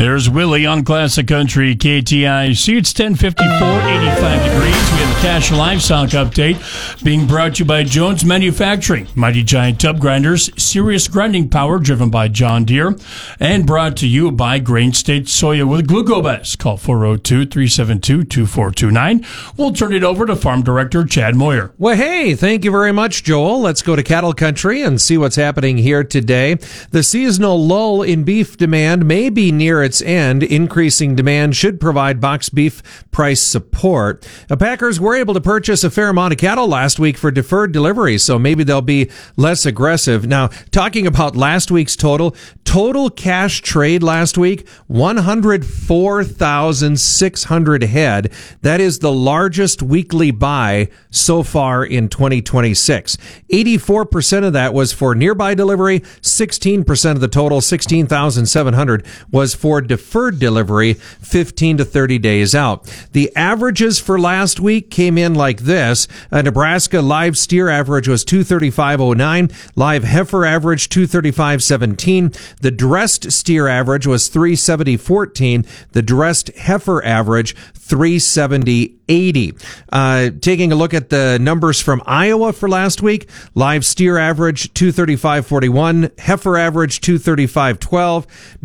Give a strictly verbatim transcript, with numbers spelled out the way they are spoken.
There's Willie on Classic Country K T I C. It's ten fifty-four, eighty-five degrees. We have a Cash Livestock update being brought to you by Jones Manufacturing, Mighty Giant Tub Grinders, serious grinding power driven by John Deere, and brought to you by Grain State Soya with Glucobest. Call four oh two, three seven two, two four two nine. We'll turn it over to Farm Director Chad Moyer. Well, hey, thank you very much, Joel. Let's go to Cattle Country and see what's happening here today. The seasonal lull in beef demand may be near its end. Increasing demand should provide box beef price support. The Packers were able to purchase a fair amount of cattle last week for deferred delivery, so maybe they'll be less aggressive. Now, talking about last week's total, total cash trade last week, one hundred four thousand six hundred head. That is the largest weekly buy so far in twenty twenty-six. eighty-four percent of that was for nearby delivery. sixteen percent of the total, sixteen thousand seven hundred, was for deferred delivery, fifteen to thirty days out. The averages for last week came in like this. A Nebraska live steer average was two thirty-five oh nine. Live heifer average two thirty-five seventeen. The dressed steer average was three seventy fourteen. The dressed heifer average three seventy eighty. Uh, taking a look at the numbers from Iowa for last week, live steer average two thirty-five forty-one, heifer average two thirty-five twelve.